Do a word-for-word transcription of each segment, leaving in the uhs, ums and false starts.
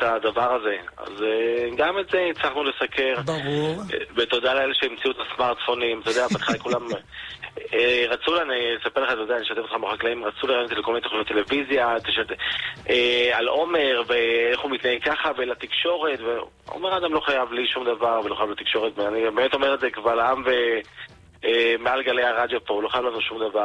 את הדבר הזה. אז גם את זה הצלחנו לסקר. ברור. ותודה לאלה שהמציאו את הסמארטפונים, אתה יודע, בתחילה כולם... רצו לנו, אספר לך, אתה יודע, אני אשתף אותך בחקלאים, רצו לראות לכל מיני תוכניות טלוויזיה, על עומר, ואיך הוא מתנהג ככה, ולתקשורת, ועומר אדם לא חייב לי שום דבר, ולא חייב לתקשורת, ואני באמת אומר את זה קבל עם ומעל גלי הרדיו פה, הוא לא חייב לנו שום דבר,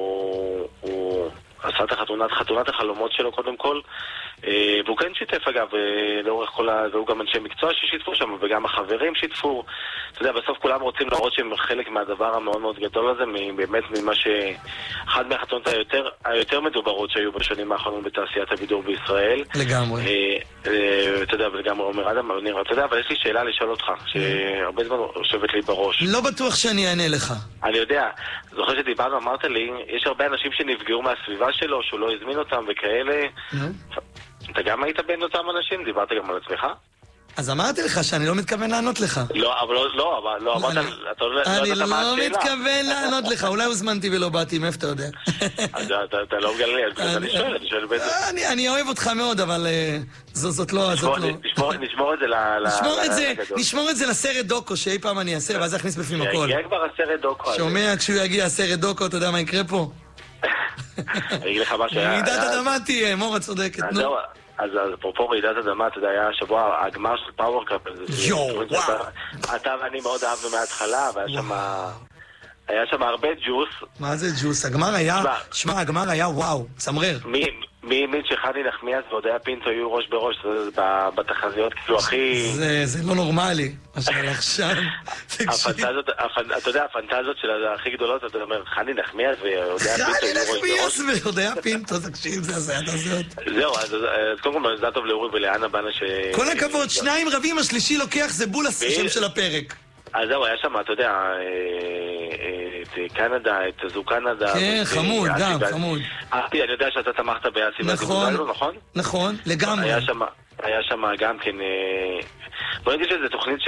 הוא עשה את החתונת, חתונת החלומות שלו קודם כל, והוא כן שיתף אגב לאורך כל ה... והוא גם אנשי מקצוע ששיתפו שם, וגם החברים שיתפו. אתה יודע, בסוף כולם רוצים להראות שהם חלק מהדבר המאוד מאוד גדול הזה, באמת ממה ש... אחת מהחתונות היותר, היותר מדוברות שהיו בשנים האחרונות בתעשיית הבידור בישראל. לגמרי. אתה יודע, ולגמרי אומר אדם, אתה יודע, אבל יש לי שאלה לשאול אותך, שהרבה זמן יושבת לי בראש. לא בטוח שאני אענה לך. אני יודע, זוכר שדיברנו, אמרת לי, יש הרבה אנשים שנפגעו מהסביבה שלו, שהוא לא הזמין אותם וכאלה. אתה גם היית בין אותם אנשים? דיברת גם על עצמך? אז אמרתי לך שאני לא מתכוון לענות לך. לא, אבל לא, אבל לא אמרת, אתה לא יודעת מה השאלה. אני לא מתכוון לענות לך, אולי הוזמנתי ולא באתי, מאיפה אתה יודע? אתה לא מגלה לי, אז אני שואל, אני שואל באיזה... אני אוהב אותך מאוד, אבל זאת לא, זאת לא. נשמור את זה נשמור את זה לסרט דוקו שאי פעם אני אעשה, ואז אכניס בפנים הכל. יגיע כבר הסרט דוקו. שומע, כשהוא יגיע הסרט דוקו, אתה יודע מה יקרה פה? אני אגיד לך מה שהיה... רעידת אדמה תהיה, מורה צודקת, נו. אז אפרופו רעידת אדמה, אתה יודע, היה השבוע הגמר של פאוור קאפ. יואו, וואו. אתה ואני מאוד אהבנו מההתחלה, והיה שם... היה שם הרבה ג'וס. מה זה ג'וס? הגמר היה... שמע, הגמר היה וואו, סמרר. מי האמין שחני נחמיאס והודיה פינטו יהיו ראש בראש בתחזיות, כאילו הכי... זה לא נורמלי, מה שהלך שם. אתה יודע, הפנטזיות של הכי גדולות, אתה אומר, חני נחמיאס והודיה פינטו יהיו ראש בראש. חני נחמיאס והודיה פינטו, תקשיב, זה הזיית הזאת. זהו, אז קודם כל מזל טוב לאורי ולאנה בנה ש... כל הכבוד, שניים רבים, השלישי לוקח, זה בול השם של הפרק. אז זהו, היה שם, אתה יודע, את קנדה, את זו קנדה. כן, חמוד, גם, חמוד. אני יודע שאתה תמכת באסי נכון, נכון? נכון, לגמרי. היה שם גם כן, בוא נגיד שזו תוכנית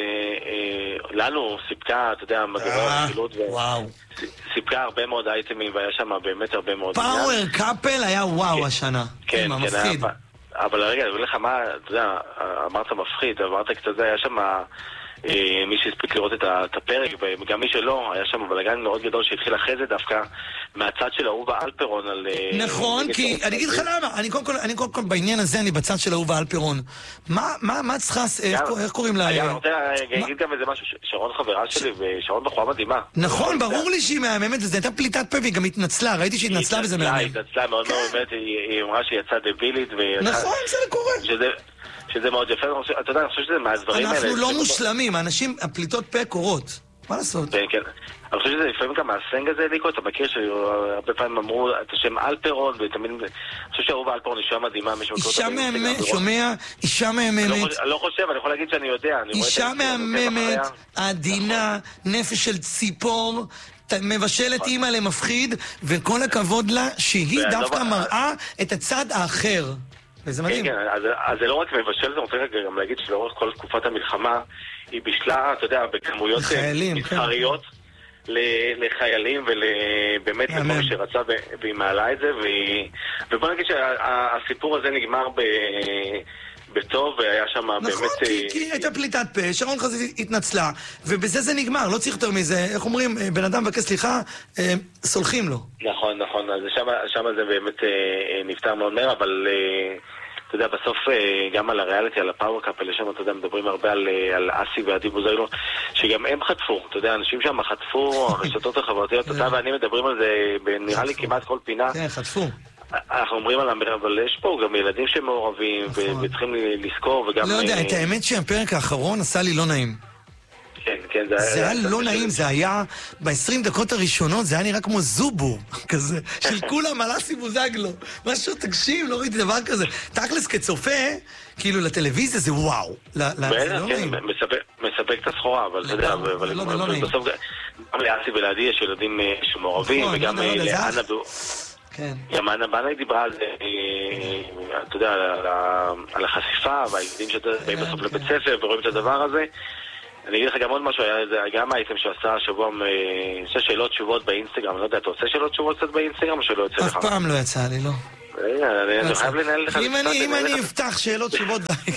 שלנו סיפקה, אתה יודע, מדובר החילות, סיפקה הרבה מאוד אייטמים, והיה שם באמת הרבה מאוד... פאוור קאפל היה וואו השנה. כן, כן, אבל רגע, אני אומר לך מה, אתה יודע, אמרת מפחיד, אמרת קצת זה, היה שם... מי שהספיק לראות את הפרק, וגם מי שלא, היה שם בלגן מאוד גדול שהתחיל אחרי זה דווקא מהצד של אהובה אלפרון על... נכון, כי אני אגיד לך למה, אני קודם כל בעניין הזה אני בצד של אהובה אלפרון. מה צריכה, איך קוראים לה? אני רוצה להגיד גם איזה משהו, שרון חברה שלי ושרון בחורה מדהימה. נכון, ברור לי שהיא מהממת, וזו הייתה פליטת פה והיא גם התנצלה, ראיתי שהיא התנצלה וזה מהמם. היא התנצלה מאוד מאוד, באמת, היא אמרה שהיא יצאה דבילית. נכון, זה קורה. שזה מאוד יפה, אתה יודע, אני חושב שזה מהדברים האלה. אנחנו לא מושלמים, האנשים, הפליטות פה קורות. מה לעשות? כן, כן. אני חושב שזה לפעמים גם מהסלנג הזה, ליקו, אתה מכיר שהרבה פעמים אמרו את השם אלפרון, ותמיד, אני חושב שאהובה אלפרון אישה מדהימה, אישה מהממת, שומע, אישה מהממת. אני לא חושב, אני יכול להגיד שאני יודע. אישה מהממת, עדינה, נפש של ציפור, מבשלת אימא למפחיד, וכל הכבוד לה שהיא דווקא מראה את הצד האחר. וזה מדהים. כן, כן, אז זה לא רק מבשל, זה רוצה גם להגיד שלאורך כל תקופת המלחמה, היא בשלה, אתה יודע, בכמויות מסחריות לחיילים ולבאמת לכל מי שרצה, והיא מעלה את זה, ובוא נגיד שהסיפור הזה נגמר בטוב, והיה שם באמת... נכון, כי הייתה פליטת פה, שרון חזית התנצלה, ובזה זה נגמר, לא צריך יותר מזה. איך אומרים, בן אדם מבקש סליחה, סולחים לו. נכון, נכון, אז שם זה באמת נפטר מאוד מהר, אבל... אתה יודע, בסוף גם על הריאליטי, על הפאוור קאפ, לשם, אתה יודע, מדברים הרבה על אסי ועדי בוזגלו, שגם הם חטפו, אתה יודע, אנשים שם חטפו, הרשתות החברתיות, אתה ואני מדברים על זה, נראה לי כמעט כל פינה. כן, חטפו. אנחנו אומרים על המראה, אבל יש פה גם ילדים שמעורבים, וצריכים לזכור, וגם... לא יודע, את האמת שהפרק האחרון עשה לי לא נעים. כן, כן, זה היה... זה היה לא נעים, זה היה... ב-עשרים דקות הראשונות זה היה נראה כמו זובו, כזה, של כולם על אסי בוזגלו. משהו, תקשיב, לא ראיתי דבר כזה. תכלס כצופה, כאילו לטלוויזיה זה וואו. זה לא נעים. מספק את הסחורה, אבל אתה יודע, בסוף גם לאסי ולעדי יש ילדים שמעורבים, וגם לאנה דו... גם אנה בנה דיברה על זה, אתה יודע, על החשיפה, והילדים שבאים בסוף לבית ספר ורואים את הדבר הזה. אני אגיד לך גם עוד משהו, גם האייטם שעשה השבוע, עושה שאלות תשובות באינסטגרם, אני לא יודע, אתה עושה שאלות תשובות קצת באינסטגרם או שלא יוצא לך? אף פעם לא יצא לי, לא. אני חייב לנהל לך... אם אני אפתח שאלות תשובות די...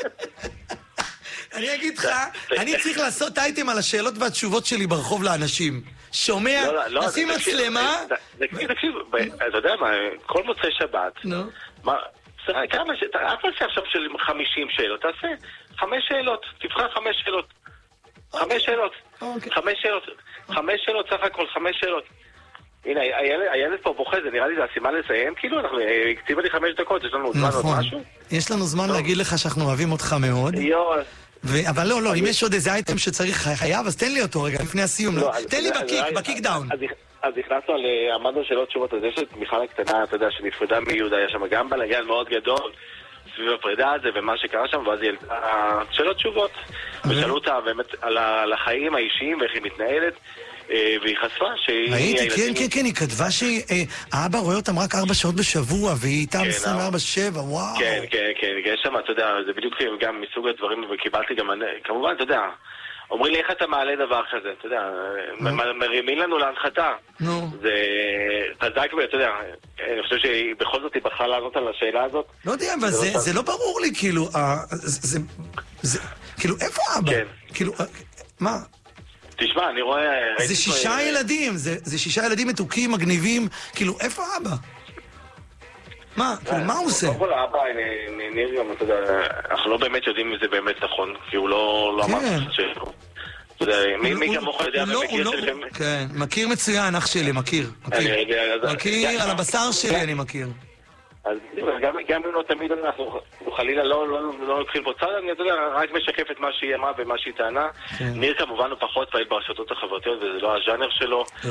אני אגיד לך, אני צריך לעשות אייטם על השאלות והתשובות שלי ברחוב לאנשים. שומע? נשים מצלמה? תקשיב, אתה יודע מה, כל מוצאי שבת, כמה ש... אל תעשה עכשיו של חמישים שאלות, תעשה חמש שאלות, תבחר חמש שאלות. חמש שאלות. חמש שאלות. חמש שאלות, סך הכל חמש שאלות. הנה, הילד פה בוכה, זה נראה לי זה הסימן לסיים, כאילו, אנחנו הקציבה לי חמש דקות, יש לנו זמן עוד משהו? יש לנו זמן להגיד לך שאנחנו אוהבים אותך מאוד. אבל לא, לא, אם יש עוד איזה אייטם שצריך, חייב, אז תן לי אותו רגע, לפני הסיום. תן לי בקיק, בקיק דאון. אז נכנסנו על, עמדנו שאלות תשובות, אז יש את מיכל הקטנה, אתה יודע, שנפרדה מיהודה, היה שם גם בלגן מאוד גדול, סביב הפרידה הזה, ומה שקרה שם, ואז היא ילדה שאלות תשובות, ושאלו אותה באמת על החיים האישיים, ואיך היא מתנהלת, והיא חשפה שהיא... ראיתי, כן, כן, כן, היא כתבה שהאבא רואה אותם רק ארבע שעות בשבוע, והיא איתם עשרים וארבע שבע, וואו. כן, כן, כן, יש שם, אתה יודע, זה בדיוק גם מסוג הדברים, וקיבלתי גם, כמובן, אתה יודע, אומרים לי איך אתה מעלה דבר כזה, אתה יודע, מרימים לנו להנחתה. נו. זה חזק, ואתה יודע, אני חושב שבכל זאת היא בחרה לענות על השאלה הזאת. לא יודע, אבל זה לא ברור לי, כאילו, זה, כאילו, איפה אבא? כן. כאילו, מה? תשמע, אני רואה... זה שישה ילדים, זה שישה ילדים מתוקים, מגניבים, כאילו, איפה אבא? מה? כאילו, מה הוא עושה? קודם כל, האבא, נראה גם, אתה יודע, אנחנו לא באמת יודעים אם זה באמת נכון, כי הוא לא אמר שלו. אתה יודע, מי כמוך יודע ומכיר שלכם? כן, מכיר מצוין, אח שלי, מכיר. מכיר, על הבשר שלי אני מכיר. אז גם אם לא תמיד אנחנו חלילה לא לוקחים פה צד, אני רק משקף את מה שהיא אמרה ומה שהיא טענה. ניר כמובן הוא פחות פעיל ברשתות החברתיות וזה לא הז'אנר שלו. לא.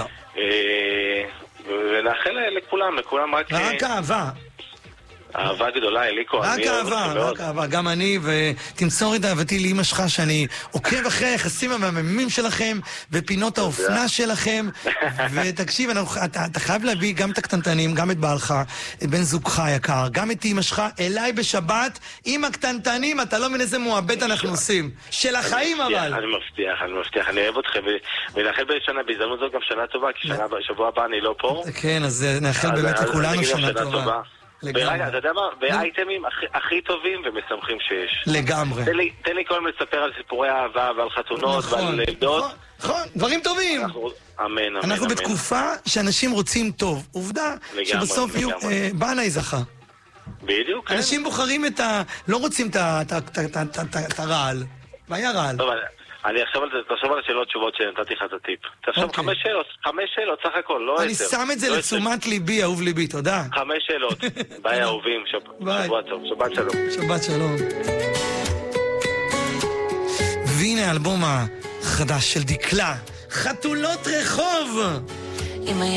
ונאחל לכולם, לכולם רק... רק אהבה. אהבה גדולה, אליקו. רק אהבה, רק אהבה, גם אני, ותמסור את אהבתי לאמא שלך שאני עוקב אחרי היחסים המהממים שלכם, ופינות האופנה שלכם, ותקשיב, אתה חייב להביא גם את הקטנטנים, גם את בעלך, את בן זוגך היקר, גם את אמא שלך, אליי בשבת, עם הקטנטנים, אתה לא מבין איזה מועבד אנחנו עושים. של החיים אבל. אני מבטיח, אני מבטיח, אני אוהב אתכם, ונאחל בשנה, בהזדמנות זאת גם שנה טובה, כי שבוע הבא אני לא פה. כן, אז נאחל באמת לכולנו שנה טובה. ורגע, אתה יודע מה? באייטמים הכי טובים ומשמחים שיש. לגמרי. תן לי כל הזמן לספר על סיפורי אהבה ועל חתונות ועל לידות. נכון, דברים טובים. אמן, אמן. אנחנו בתקופה שאנשים רוצים טוב. עובדה שבסוף בנאי זכה. בדיוק. אנשים בוחרים את ה... לא רוצים את הרעל. והיה רעל. אני עכשיו תחשוב על השאלות תשובות שנתתי לך את הטיפ. תחשוב חמש שאלות, חמש שאלות סך הכל, לא עשר. אני שם את זה לתשומת ליבי, אהוב ליבי, תודה. חמש שאלות. ביי אהובים, שבוע טוב, שבת שלום. שבת שלום. והנה האלבום החדש של דקלה, חתולות רחוב.